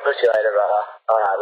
ဖြစ်လာတဲ့က